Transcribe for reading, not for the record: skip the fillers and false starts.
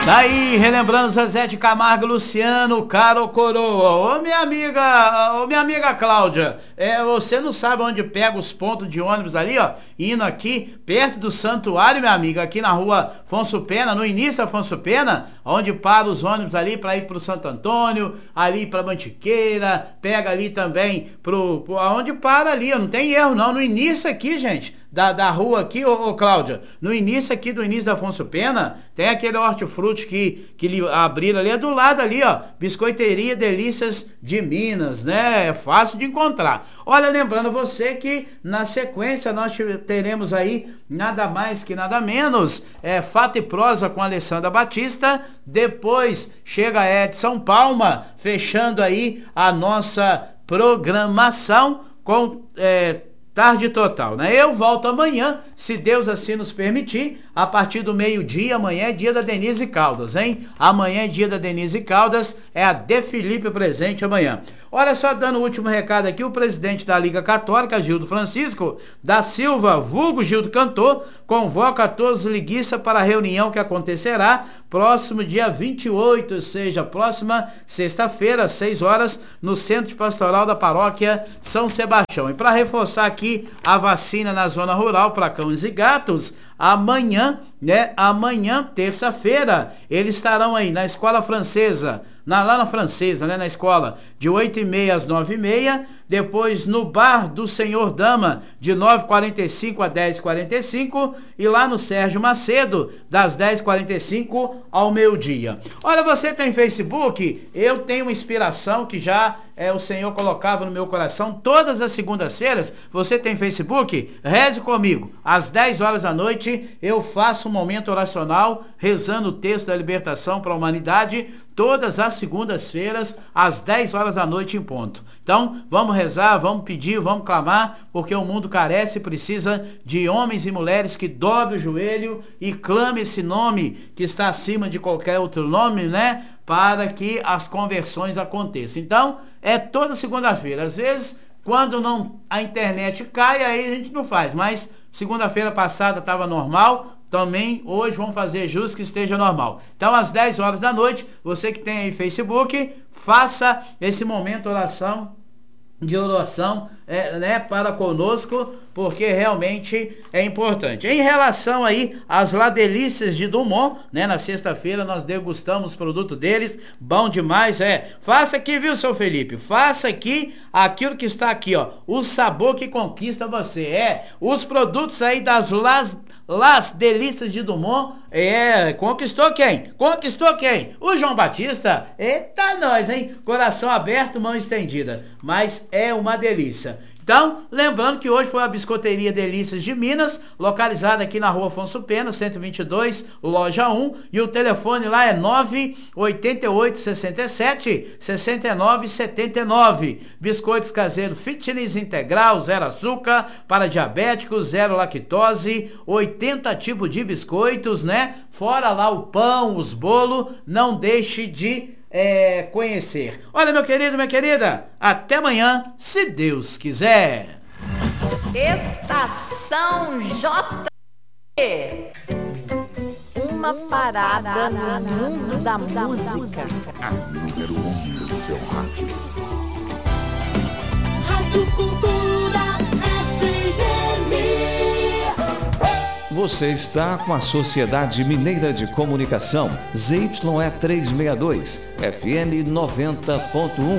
Daí, relembrando Zezé de Camargo, Luciano, Caro Coroa. Ô minha amiga Cláudia, você não sabe onde pega os pontos de ônibus ali, ó, indo aqui, perto do santuário, minha amiga, aqui na rua Afonso Pena, no início da Afonso Pena, onde para os ônibus ali para ir pro Santo Antônio, ali pra Mantiqueira, pega ali também aonde para ali, ó, não tem erro não, no início aqui, gente, da rua aqui, ô Cláudia, no início aqui, do início da Afonso Pena, tem aquele hortifruti que abriram ali, é do lado ali, ó, Biscoiteria Delícias de Minas, né, é fácil de encontrar. Olha, lembrando você que na sequência nós teremos aí nada mais que nada menos, Fato e Prosa com Alessandra Batista, depois chega Edson Palma, fechando aí a nossa programação com Tarde Total, né? Eu volto amanhã, se Deus assim nos permitir, a partir do meio-dia. Amanhã é dia da Denise Caldas, hein? Amanhã é dia da Denise Caldas, é a De Felipe presente amanhã. Olha só, dando o último recado aqui, o presidente da Liga Católica, Gildo Francisco da Silva, vulgo Gildo Cantor, convoca a todos os liguistas para a reunião que acontecerá próximo dia 28, ou seja, próxima sexta-feira, às 6 horas, no Centro Pastoral da Paróquia São Sebastião. E para reforçar aqui a vacina na zona rural para cães e gatos, amanhã, terça-feira, eles estarão aí na Escola Francesa, lá na Francesa, né, na escola, de 8h30 às 9h30, depois no Bar do Senhor Dama, de 9h45 a 10h45, e lá no Sérgio Macedo, das 10h45 ao meio-dia. Olha, você tem Facebook? Eu tenho uma inspiração que já o Senhor colocava no meu coração todas as segundas-feiras. Você tem Facebook? Reze comigo. Às 10 horas da noite eu faço um momento oracional rezando o texto da libertação para a humanidade, todas as segundas-feiras às 10 horas da noite em ponto. Então vamos rezar, vamos pedir, vamos clamar, porque o mundo carece e precisa de homens e mulheres que dobrem o joelho e clame esse nome que está acima de qualquer outro nome, né? Para que as conversões aconteçam. Então, é toda segunda-feira. Às vezes, quando a internet cai, aí a gente não faz. Mas segunda-feira passada estava normal. Também hoje vamos fazer justo que esteja normal. Então, às 10 horas da noite, você que tem aí Facebook, faça esse momento de oração para conosco, porque realmente é importante. Em relação aí às Ladelícias de Dumont, né, na sexta-feira nós degustamos o produto deles, bom demais, faça aqui, viu, seu Felipe, faça aqui aquilo que está aqui, ó, o sabor que conquista você, os produtos aí das Las Delícias de Dumont, conquistou quem? Conquistou quem? O João Batista. Eita nós, hein? Coração aberto, mão estendida. Mas é uma delícia. Então, lembrando que hoje foi a Biscoiteria Delícias de Minas, localizada aqui na rua Afonso Pena, 122, loja 1, e o telefone lá é 98867-6979. Biscoitos caseiros fitness integral, 0 açúcar, para diabéticos, 0 lactose, 80 tipos de biscoitos, né? Fora lá o pão, os bolos, não deixe de conhecer. Olha, meu querido, minha querida, até amanhã, se Deus quiser. Estação J. Uma parada no mundo da música. A número 1 do seu rádio. Rádio Cultura FM. Você está com a Sociedade Mineira de Comunicação, ZYE 362, FM 90.1.